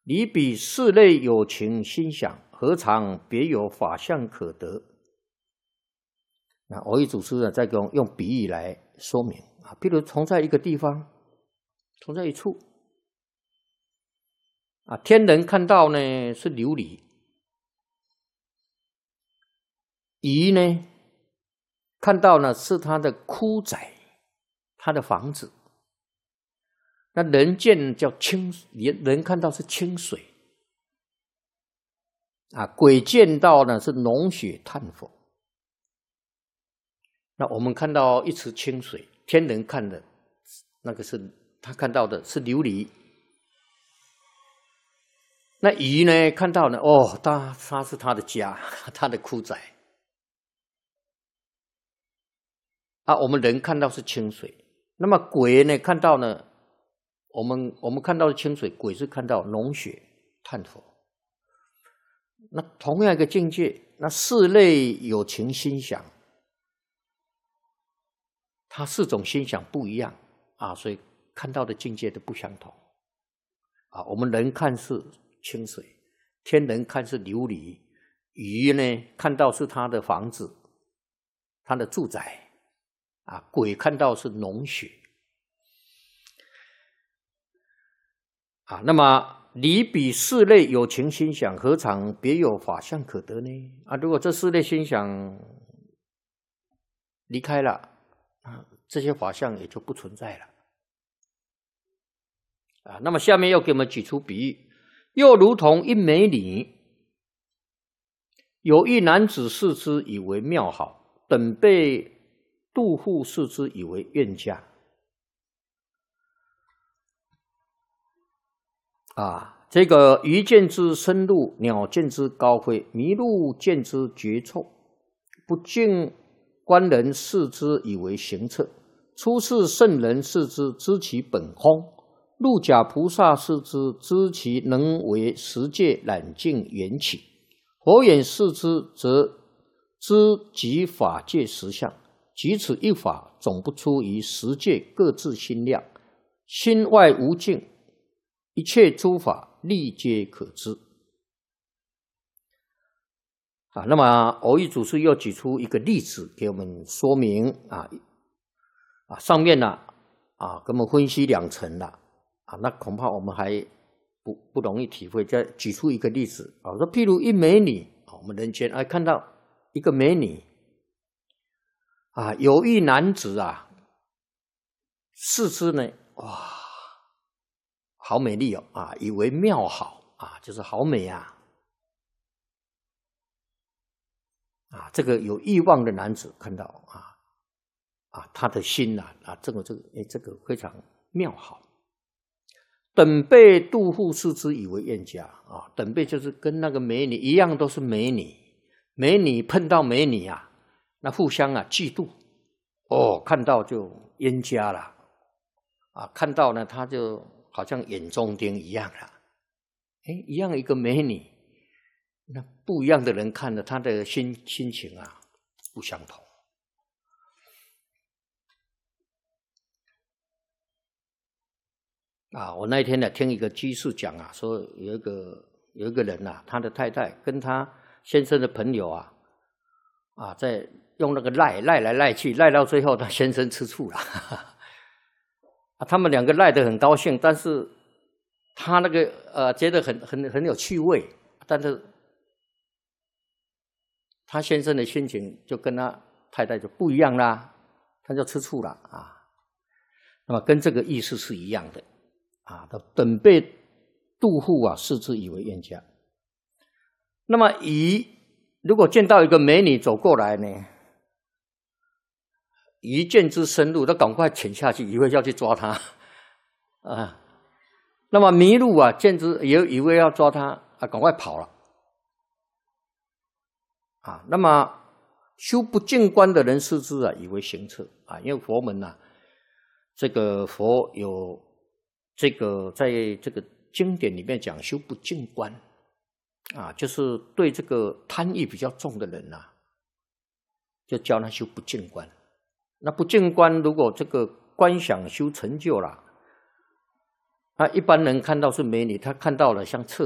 离彼事类有情心想，何尝别有法相可得？那蕅益祖师呢，在用比喻来说明啊，譬如同在一个地方，同在一处啊，天人看到呢是琉璃，鱼呢看到呢是他的枯宅，他的房子。那人见叫清，人看到是清水啊，鬼见到呢是脓血炭火。那我们看到一池清水，天人看的那个是他看到的是琉璃。那鱼呢看到呢，哦，他是他的家，他的枯宅啊。我们人看到是清水，那么鬼呢看到呢？我们看到的清水，鬼是看到脓血炭火。那同样一个境界，那四类有情心想，它四种心想不一样啊，所以看到的境界都不相同啊。我们人看是清水，天人看是琉璃，鱼呢看到是他的房子，他的住宅啊，鬼看到是脓血。啊，那么离彼四类有情心想，何尝别有法相可得呢？啊，如果这四类心想离开了，啊，这些法相也就不存在了。啊，那么下面又给我们举出比喻，又如同一美女，有一男子视之以为妙好，等被妒妇视之以为怨家。啊，这个鱼见之深入，鸟见之高飞，麋鹿见之绝臭，不敬观人视之以为行测，出世圣人视之知其本空，入假菩萨视之知其能为十界染净缘起，佛眼视之则知即法界实相，即此一法总不出于十界各自心量，心外无境，一切诸法力皆可知。啊，那么蕅益祖师又举出一个例子给我们说明啊，上面呢给我们分析两层了啊，那恐怕我们还不容易体会。再举出一个例子啊，说譬如一美女啊，我们人间看到一个美女啊，有一男子啊，视之呢，哇，好美丽哦啊，以为妙好啊，就是好美啊。啊，这个有欲望的男子看到他的心这个非常妙好。等被妒妇视之以为怨家啊，等被就是跟那个美女一样，都是美女，美女碰到美女啊，那互相嫉妒哦，看到就冤家了啊，看到呢他就好像眼中钉一样了，一样一个美女。那不一样的人看了他的心情不相同啊。我那一天呢听一个居士讲说有一个人他的太太跟他先生的朋友在用那个赖来赖去，赖到最后他先生吃醋了他们两个赖得很高兴，但是他那个觉得很有趣味，但是他先生的心情就跟他太太就不一样啦，他就吃醋了那么跟这个意思是一样的等被妒妇视之以为怨家。那么鱼如果见到一个美女走过来呢，鱼见之深入，他赶快潜下去，以为要去抓她那么麋鹿见之也以为要抓她赶快跑了那么修不净观的人视之以为行测因为佛门这个佛有这个在这个经典里面讲修不净观就是对这个贪欲比较重的人就教他修不净观。那不净观如果这个观想修成就了啊，一般人看到是美女，他看到了像厕